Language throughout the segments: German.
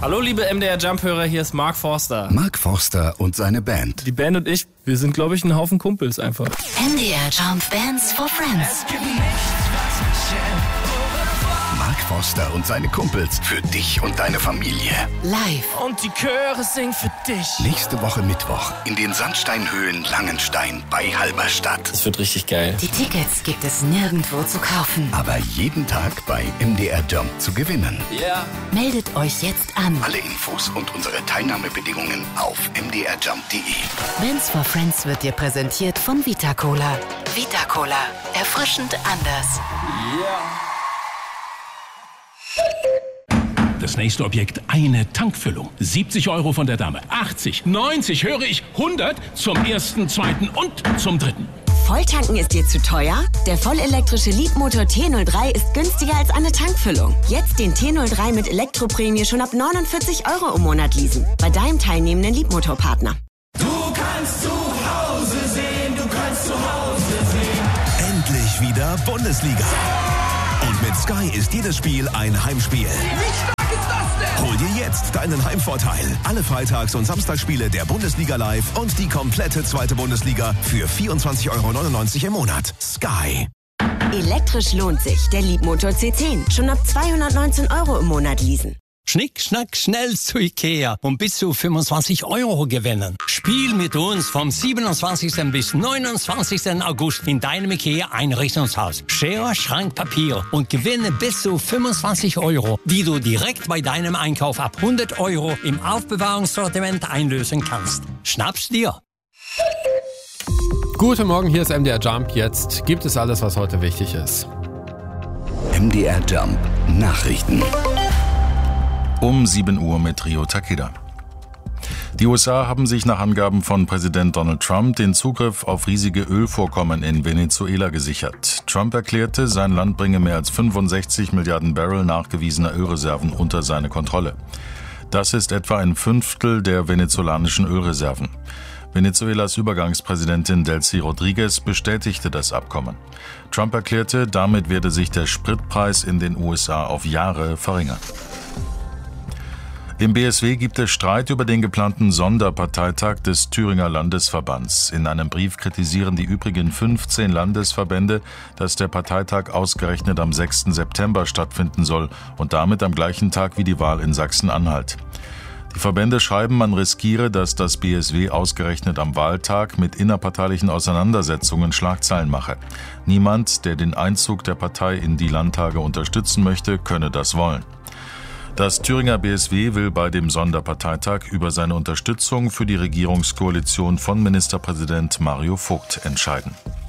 Hallo liebe MDR Jump-Hörer, hier ist Mark Forster. Mark Forster und seine Band. Die Band und ich, wir sind glaube ich ein Haufen Kumpels einfach. MDR Jump Bands for Friends. Mark Forster und seine Kumpels für dich und deine Familie. Live. Und die Chöre singen für dich. Nächste Woche Mittwoch in den Sandsteinhöhlen Langenstein bei Halberstadt. Das wird richtig geil. Die Tickets gibt es nirgendwo zu kaufen. Aber jeden Tag bei MDR Jump zu gewinnen. Ja. Yeah. Meldet euch jetzt an. Alle Infos und unsere Teilnahmebedingungen auf mdrjump.de. Bands for Friends wird dir präsentiert von Vita Cola. Vita Cola. Erfrischend anders. Ja. Das nächste Objekt, eine Tankfüllung. 70 € von der Dame, 80, 90, höre ich, 100 zum ersten, zweiten und zum dritten. Volltanken ist dir zu teuer? Der vollelektrische Leapmotor T03 ist günstiger als eine Tankfüllung. Jetzt den T03 mit Elektroprämie schon ab 49 € im Monat leasen. Bei deinem teilnehmenden Leapmotor-Partner. Du kannst zu Hause sehen, du kannst zu Hause sehen. Endlich wieder Bundesliga. Und mit Sky ist jedes Spiel ein Heimspiel. Wie stark ist das denn? Hol dir jetzt deinen Heimvorteil. Alle Freitags- und Samstagsspiele der Bundesliga live und die komplette zweite Bundesliga für 24,99 € im Monat. Sky. Elektrisch lohnt sich. Der Leapmotor C10. Schon ab 219 € im Monat leasen. Schnick, schnack, schnell zu Ikea und bis zu 25 € gewinnen. Spiel mit uns vom 27. bis 29. August in deinem Ikea-Einrichtungshaus. Schere, Schrank, Papier und gewinne bis zu 25 €, die du direkt bei deinem Einkauf ab 100 € im Aufbewahrungssortiment einlösen kannst. Schnapp's dir! Guten Morgen, hier ist MDR Jump. Jetzt gibt es alles, was heute wichtig ist. MDR Jump Nachrichten. Um 7 Uhr mit Rio Takeda. Die USA haben sich nach Angaben von Präsident Donald Trump den Zugriff auf riesige Ölvorkommen in Venezuela gesichert. Trump erklärte, sein Land bringe mehr als 65 Milliarden Barrel nachgewiesener Ölreserven unter seine Kontrolle. Das ist etwa ein Fünftel der venezolanischen Ölreserven. Venezuelas Übergangspräsidentin Delcy Rodriguez bestätigte das Abkommen. Trump erklärte, damit werde sich der Spritpreis in den USA auf Jahre verringern. Im BSW gibt es Streit über den geplanten Sonderparteitag des Thüringer Landesverbands. In einem Brief kritisieren die übrigen 15 Landesverbände, dass der Parteitag ausgerechnet am 6. September stattfinden soll und damit am gleichen Tag wie die Wahl in Sachsen-Anhalt. Die Verbände schreiben, man riskiere, dass das BSW ausgerechnet am Wahltag mit innerparteilichen Auseinandersetzungen Schlagzeilen mache. Niemand, der den Einzug der Partei in die Landtage unterstützen möchte, könne das wollen. Das Thüringer BSW will bei dem Sonderparteitag über seine Unterstützung für die Regierungskoalition von Ministerpräsident Mario Vogt entscheiden.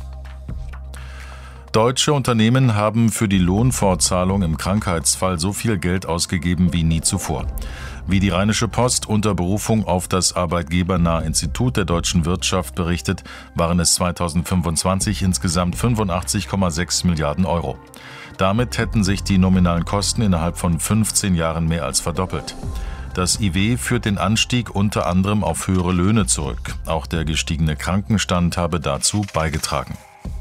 Deutsche Unternehmen haben für die Lohnfortzahlung im Krankheitsfall so viel Geld ausgegeben wie nie zuvor. Wie die Rheinische Post unter Berufung auf das arbeitgebernahe Institut der deutschen Wirtschaft berichtet, waren es 2025 insgesamt 85,6 Milliarden €. Damit hätten sich die nominalen Kosten innerhalb von 15 Jahren mehr als verdoppelt. Das IW führt den Anstieg unter anderem auf höhere Löhne zurück. Auch der gestiegene Krankenstand habe dazu beigetragen.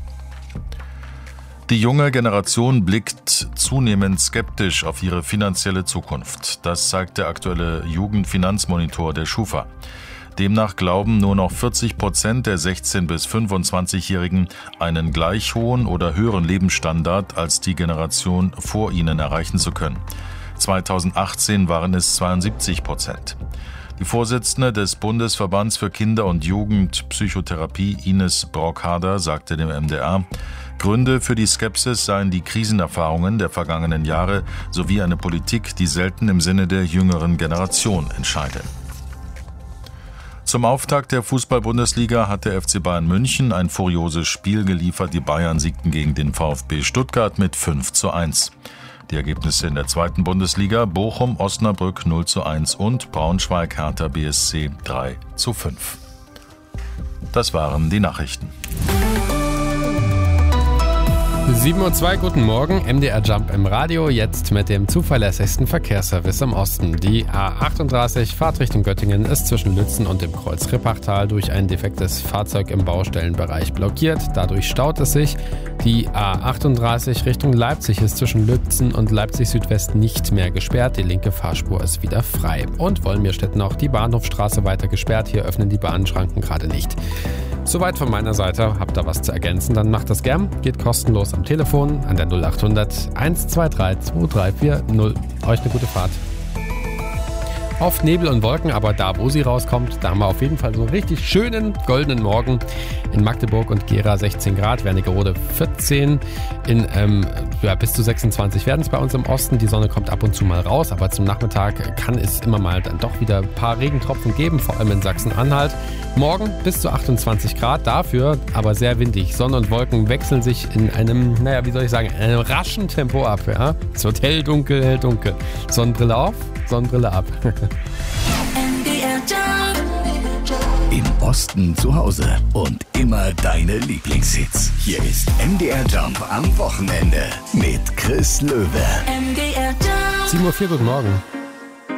Die junge Generation blickt zunehmend skeptisch auf ihre finanzielle Zukunft. Das zeigt der aktuelle Jugendfinanzmonitor der Schufa. Demnach glauben nur noch 40% der 16- bis 25-Jährigen einen gleich hohen oder höheren Lebensstandard als die Generation vor ihnen erreichen zu können. 2018 waren es 72%. Die Vorsitzende des Bundesverbands für Kinder- und Jugendpsychotherapie Ines Brockharder sagte dem MDR, Gründe für die Skepsis seien die Krisenerfahrungen der vergangenen Jahre sowie eine Politik, die selten im Sinne der jüngeren Generation entscheide. Zum Auftakt der Fußball-Bundesliga hat der FC Bayern München ein furioses Spiel geliefert. Die Bayern siegten gegen den VfB Stuttgart mit 5:1. Die Ergebnisse in der zweiten Bundesliga: Bochum, Osnabrück 0:1 und Braunschweig, Hertha BSC 3:5. Das waren die Nachrichten. 7:02 Uhr, guten Morgen, MDR Jump im Radio, jetzt mit dem zuverlässigsten Verkehrsservice im Osten. Die A38 Fahrtrichtung Göttingen ist zwischen Lützen und dem Kreuz Rippachtal durch ein defektes Fahrzeug im Baustellenbereich blockiert. Dadurch staut es sich. Die A38 Richtung Leipzig ist zwischen Lützen und Leipzig Südwest nicht mehr gesperrt. Die linke Fahrspur ist wieder frei. Und Wolmirstetten auch die Bahnhofstraße weiter gesperrt. Hier öffnen die Bahnschranken gerade nicht. Soweit von meiner Seite. Habt ihr was zu ergänzen, dann macht das gern. Geht kostenlos am Telefon an der 0800 123 2340. Euch eine gute Fahrt. Oft Nebel und Wolken, aber da, wo sie rauskommt, da haben wir auf jeden Fall so einen richtig schönen goldenen Morgen. In Magdeburg und Gera 16 Grad, Wernigerode 14, bis zu 26 werden es bei uns im Osten. Die Sonne kommt ab und zu mal raus, aber zum Nachmittag kann es immer mal dann doch wieder ein paar Regentropfen geben, vor allem in Sachsen-Anhalt. Morgen bis zu 28 Grad, dafür aber sehr windig. Sonne und Wolken wechseln sich in einem, einem raschen Tempo ab. Ja? Es wird hell, dunkel. Sonnenbrille auf, Sonnenbrille ab. Im Osten zu Hause und immer deine Lieblingshits. Hier ist MDR Jump am Wochenende mit Chris Löwe. MDR Jump. 7:04 Uhr, guten Morgen.